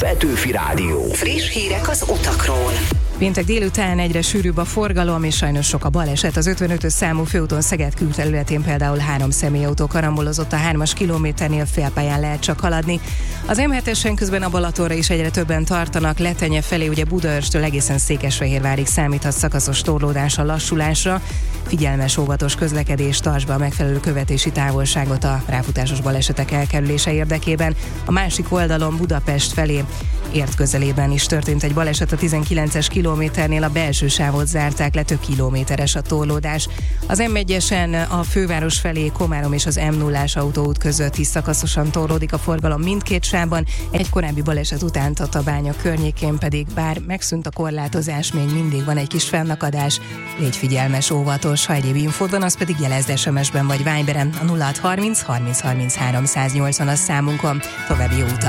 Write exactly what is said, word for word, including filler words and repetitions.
Petőfi Rádió. Friss hírek az utakról. Péntek délután egyre sűrűbb a forgalom, és sajnos sok a baleset. Az ötvenötös számú főúton Szeged külterületén például három személyautó karambolozott, a hármas kilométernél félpályán lehet csak haladni. Az em hetesen közben a Balatonra is egyre többen tartanak, Letenye felé ugye Budaörstől egészen Székesfehérvárig számíthat szakaszos torlódásra, lassulásra. Figyelmes, óvatos közlekedés, tartsd be a megfelelő követési távolságot a ráfutásos balesetek elkerülése érdekében. A másik oldalon Budapest felé Ért közelében is történt egy baleset, a tizenkilences kilométernél a belső sávot zárták le, több kilométeres a torlódás. Az em egyesen a főváros felé Komárom és az em nullás autóút között is szakaszosan torlódik a forgalom mindkét sávban. Egy korábbi baleset után Tatabánya környékén pedig, bár megszűnt a korlátozás, még mindig van egy kis fennakadás. Légy figyelmes, óvatos, ha egyéb infód van, az pedig jelezd es em es-ben vagy Viberen a nulla hat harminc harminc harminchárom száznyolcvan a számunkon. További jó utat!